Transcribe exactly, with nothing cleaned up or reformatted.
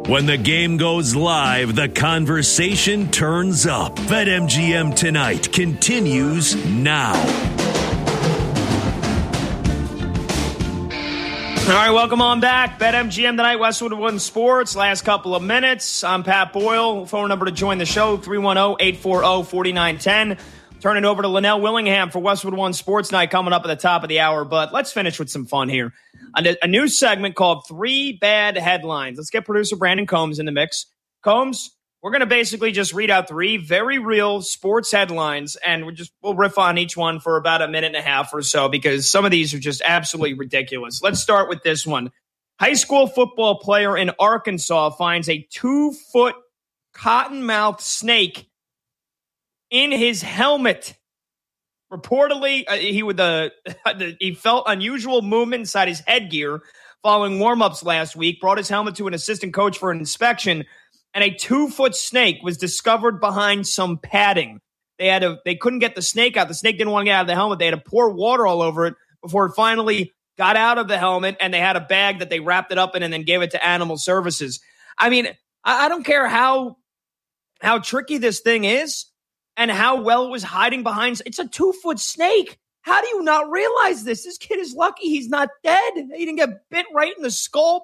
When the game goes live, the conversation turns up. BetMGM Tonight continues now. All right, welcome on back. BetMGM Tonight, Westwood One Sports. Last couple of minutes. I'm Pat Boyle. Phone number to join the show, three one zero, eight four zero, four nine one zero. Turn it over to Linnell Willingham for Westwood One Sports Night coming up at the top of the hour. But let's finish with some fun here. A, a new segment called Three Bad Headlines. Let's get producer Brandon Combs in the mix. Combs, we're going to basically just read out three very real sports headlines, and we'll just we'll riff on each one for about a minute and a half or so because some of these are just absolutely ridiculous. Let's start with this one. High school football player in Arkansas finds a two-foot cottonmouth snake in his helmet. Reportedly, uh, he would uh, he felt unusual movement inside his headgear following warm-ups last week, brought his helmet to an assistant coach for an inspection, and a two-foot snake was discovered behind some padding. They had to, they couldn't get the snake out. The snake didn't want to get out of the helmet. They had to pour water all over it before it finally got out of the helmet, and they had a bag that they wrapped it up in and then gave it to Animal Services. I mean, I, I don't care how how tricky this thing is and how well it was hiding behind. It's a two-foot snake. How do you not realize this? This kid is lucky he's not dead. He didn't get bit right in the skull